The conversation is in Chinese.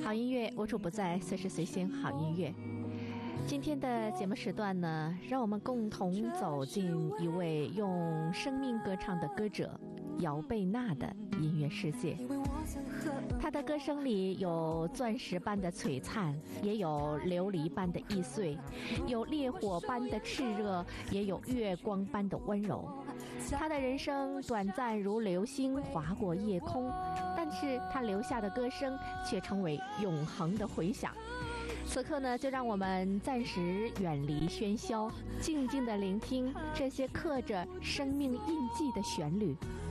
好音乐无处不在，随时随心好音乐。今天的节目时段呢，让我们共同走进一位用生命歌唱的歌者姚贝娜的音乐世界。她的歌声里有钻石般的璀璨，也有琉璃般的易碎，有烈火般的炽热，也有月光般的温柔。她的人生短暂如流星划过夜空，但是她留下的歌声却成为永恒的回响。此刻呢，就让我们暂时远离喧嚣，静静地聆听这些刻着生命印记的旋律。